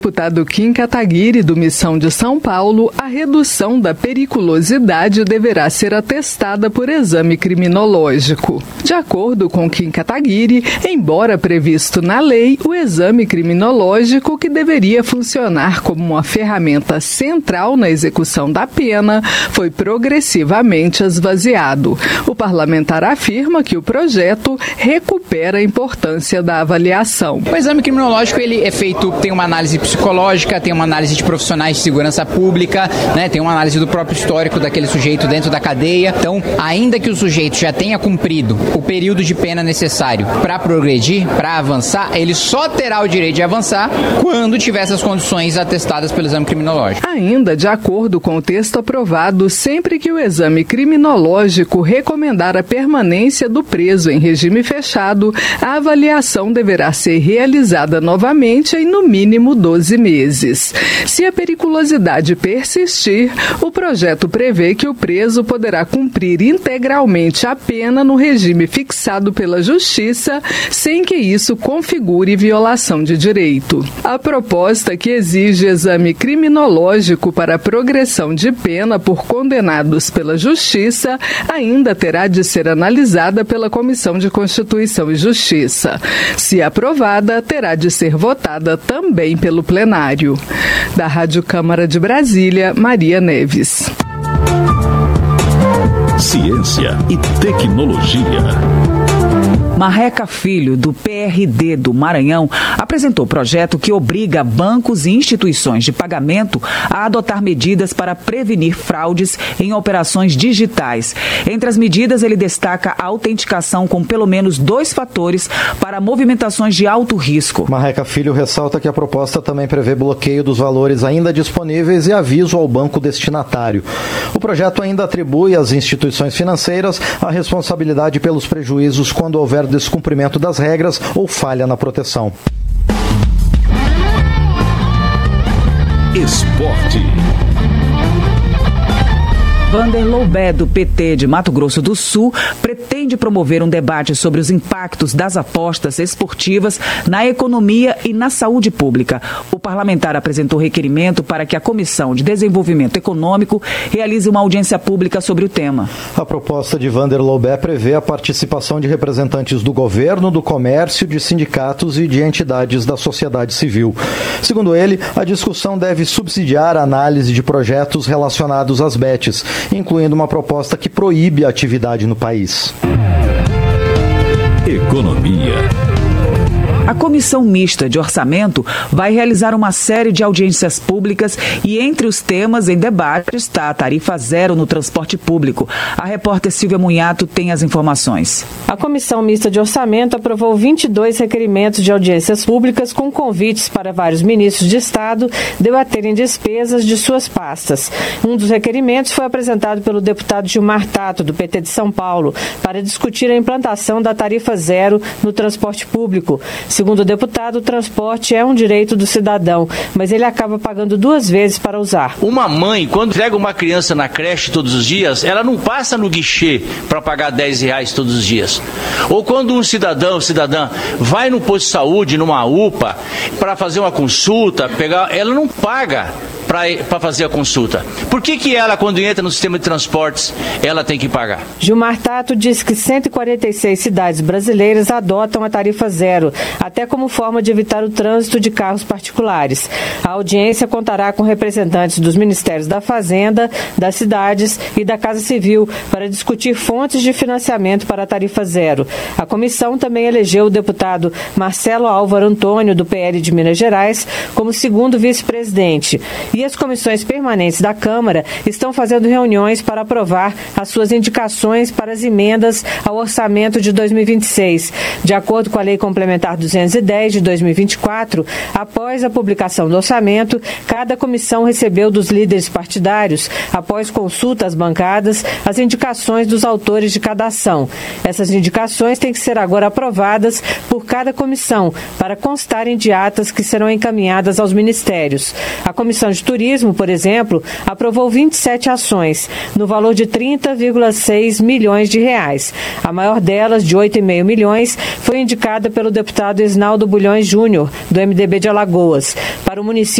Deputado Kim Kataguiri, do Missão de São Paulo, a redução da periculosidade deverá ser atestada por exame criminológico. De acordo com Kim Kataguiri, embora previsto na lei, o exame criminológico, que deveria funcionar como uma ferramenta central na execução da pena, foi progressivamente esvaziado. O parlamentar afirma que o projeto recupera a importância da avaliação. O exame criminológico ele é feito, tem uma análise psicológica, tem uma análise de profissionais de segurança pública, né? Tem uma análise do próprio histórico daquele sujeito dentro da cadeia. Então, ainda que o sujeito já tenha cumprido o período de pena necessário para progredir, para avançar, ele só terá o direito de avançar quando tiver essas condições atestadas pelo exame criminológico. Ainda de acordo com o texto aprovado, sempre que o exame criminológico recomendar a permanência do preso em regime fechado, a avaliação deverá ser realizada novamente em no mínimo 12 meses. Se a periculosidade persistir, o projeto prevê que o preso poderá cumprir integralmente a pena no regime fixado pela Justiça, sem que isso configure violação de direito. A proposta, que exige exame criminológico para a progressão de pena por condenados pela Justiça, ainda terá de ser analisada pela Comissão de Constituição e Justiça. Se aprovada, terá de ser votada também pelo plenário. Da Rádio Câmara de Brasília, Maria Neves. Ciência e tecnologia. Marreca Filho, do PRD do Maranhão, apresentou projeto que obriga bancos e instituições de pagamento a adotar medidas para prevenir fraudes em operações digitais. Entre as medidas, ele destaca a autenticação com pelo menos 2 fatores para movimentações de alto risco. Marreca Filho ressalta que a proposta também prevê bloqueio dos valores ainda disponíveis e aviso ao banco destinatário. O projeto ainda atribui às instituições financeiras a responsabilidade pelos prejuízos quando houver descumprimento das regras ou falha na proteção. Esporte. Vander Loubet, do PT de Mato Grosso do Sul, pretende promover um debate sobre os impactos das apostas esportivas na economia e na saúde pública. O parlamentar apresentou requerimento para que a Comissão de Desenvolvimento Econômico realize uma audiência pública sobre o tema. A proposta de Vander Loubet prevê a participação de representantes do governo, do comércio, de sindicatos e de entidades da sociedade civil. Segundo ele, a discussão deve subsidiar a análise de projetos relacionados às bets, incluindo uma proposta que proíbe a atividade no país. Economia. A Comissão Mista de Orçamento vai realizar uma série de audiências públicas e entre os temas em debate está a tarifa zero no transporte público. A repórter Silvia Munhato tem as informações. A Comissão Mista de Orçamento aprovou 22 requerimentos de audiências públicas com convites para vários ministros de Estado debaterem despesas de suas pastas. Um dos requerimentos foi apresentado pelo deputado Gilmar Tato, do PT de São Paulo, para discutir a implantação da tarifa zero no transporte público. Segundo o deputado, o transporte é um direito do cidadão, mas ele acaba pagando 2 vezes para usar. Uma mãe, quando entrega uma criança na creche todos os dias, ela não passa no guichê para pagar R$10 todos os dias. Ou quando um cidadã vai no posto de saúde, numa UPA, para fazer uma consulta, ela não paga para fazer a consulta. Por que ela, quando entra no sistema de transportes, ela tem que pagar? Gilmar Tato diz que 146 cidades brasileiras adotam a tarifa zero, até como forma de evitar o trânsito de carros particulares. A audiência contará com representantes dos Ministérios da Fazenda, das cidades e da Casa Civil para discutir fontes de financiamento para a tarifa zero. A comissão também elegeu o deputado Marcelo Álvaro Antônio, do PL de Minas Gerais, como segundo vice-presidente. E as comissões permanentes da Câmara estão fazendo reuniões para aprovar as suas indicações para as emendas ao orçamento de 2026. De acordo com a Lei Complementar 210 de 2024, após a publicação do orçamento, cada comissão recebeu dos líderes partidários, após consulta às bancadas, as indicações dos autores de cada ação. Essas indicações têm que ser agora aprovadas por cada comissão, para constarem de atas que serão encaminhadas aos ministérios. A Comissão de Turismo, por exemplo, aprovou 27 ações, no valor de 30,6 milhões de reais. A maior delas, de 8,5 milhões, foi indicada pelo deputado Esnaldo Bulhões Júnior, do MDB de Alagoas. Para o município